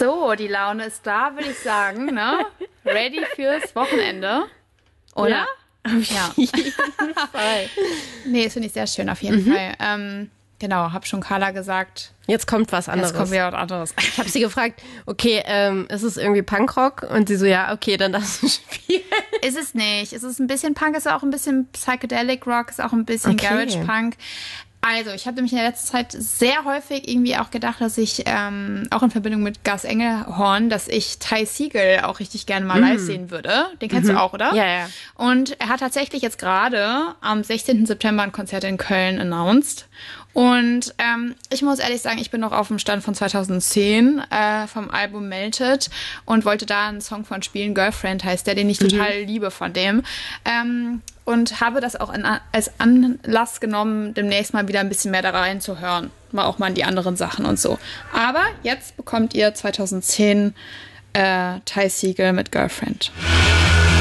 So, die Laune ist da, würde ich sagen, ne? Ready fürs Wochenende, oder? Ja. Auf jeden Fall. Nee, das finde ich sehr schön, auf jeden Fall. Genau, habe schon Carla gesagt. Jetzt kommt was anderes. Jetzt kommt wieder was anderes. Ich habe sie gefragt, okay, ist es irgendwie Punkrock? Und sie so, ja, okay, dann darfst du spielen. Ist es nicht. Es ist ein bisschen Punk, ist auch ein bisschen Psychedelic Rock, ist auch ein bisschen Garage Punk. Also, ich habe nämlich in der letzten Zeit sehr häufig irgendwie auch gedacht, dass ich auch in Verbindung mit Gus Engelhorn, dass ich Ty Segall auch richtig gerne mal live sehen würde. Den kennst du auch, oder? Ja, ja. Und er hat tatsächlich jetzt gerade am 16. September ein Konzert in Köln announced. Und ich muss ehrlich sagen, ich bin noch auf dem Stand von 2010 vom Album Melted und wollte da einen Song von spielen. Girlfriend heißt der, den ich total liebe von dem. Und habe das auch als Anlass genommen, demnächst mal wieder ein bisschen mehr da reinzuhören. Mal auch mal in die anderen Sachen und so. Aber jetzt bekommt ihr 2010 Ty Segall mit Girlfriend.